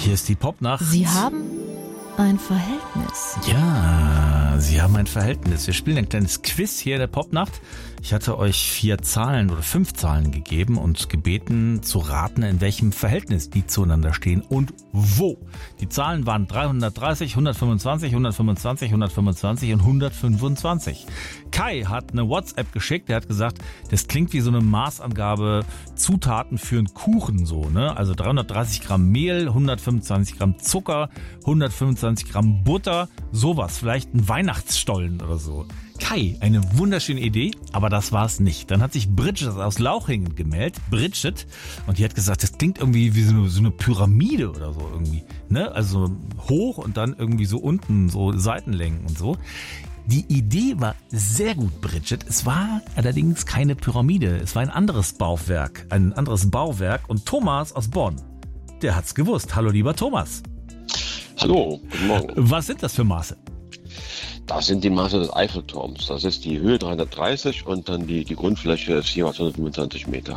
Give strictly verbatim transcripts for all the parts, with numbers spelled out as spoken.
Hier ist die Popnacht. Sie haben ein Verhältnis. Ja, Sie haben ein Verhältnis. Wir spielen ein kleines Quiz hier in der Popnacht. Ich hatte euch vier Zahlen oder fünf Zahlen gegeben und gebeten zu raten, in welchem Verhältnis die zueinander stehen und wo. Die Zahlen waren dreihundertdreißig, hundertfünfundzwanzig, hundertfünfundzwanzig, hundertfünfundzwanzig und hundertfünfundzwanzig. Kai hat eine WhatsApp geschickt, der hat gesagt, das klingt wie so eine Maßangabe Zutaten für einen Kuchen so, ne? Also dreihundertdreißig Gramm Mehl, hundertfünfundzwanzig Gramm Zucker, hundertfünfundzwanzig Gramm Butter, sowas, vielleicht ein Weihnachtsstollen oder so. Kai, eine wunderschöne Idee, aber das war's nicht. Dann hat sich Bridget aus Lauchingen gemeldet, Bridget, und die hat gesagt, das klingt irgendwie wie so eine, so eine Pyramide oder so irgendwie, ne? Also hoch und dann irgendwie so unten, so Seitenlängen und so. Die Idee war sehr gut, Bridget. Es war allerdings keine Pyramide. Es war ein anderes Bauwerk, ein anderes Bauwerk. Und Thomas aus Bonn, der hat's gewusst. Hallo, lieber Thomas. Hallo, guten Morgen. Was sind das für Maße? Das sind die Maße des Eiffelturms. Das ist die Höhe dreihundertdreißig und dann die, die Grundfläche ist jeweils hundertfünfundzwanzig Meter.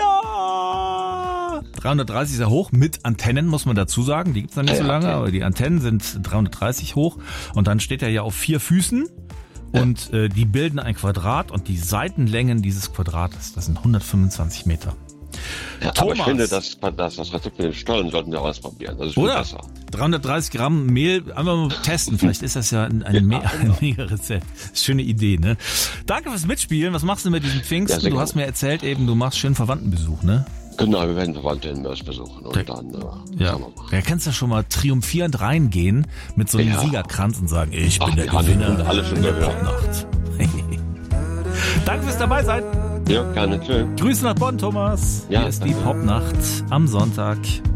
Ja! dreihundertdreißig ist ja hoch, mit Antennen, muss man dazu sagen. Die gibt's noch nicht ja, so lange, okay. Aber die Antennen sind dreihundertdreißig hoch. Und dann steht er ja auf vier Füßen. Ja. Und äh, die bilden ein Quadrat. Und die Seitenlängen dieses Quadrates, das sind hundertfünfundzwanzig Meter. Ja, aber ich finde, dass, dass das Rezept mit den Stollen sollten wir ausprobieren. Das ist viel Oder? besser. dreihundertdreißig Gramm Mehl, einfach mal testen. Vielleicht ist das ja ein, ein, Me- ein Mega-Rezept. Schöne Idee, ne? Danke fürs Mitspielen. Was machst du mit diesem Pfingsten? Ja, du hast mir erzählt eben, du machst schön Verwandtenbesuch, ne? Genau, wir werden Verwandte in Mörs besuchen. Und ja. dann, äh, ja. Da kannst du schon mal triumphierend reingehen mit so einem ja. Siegerkranz und sagen, ich bin Ach, der Gewinner alle schon der Popnacht. Danke fürs dabei sein. Ja, gerne. Tschö. Grüße nach Bonn, Thomas. Ja, Hier ist danke. die Popnacht am Sonntag.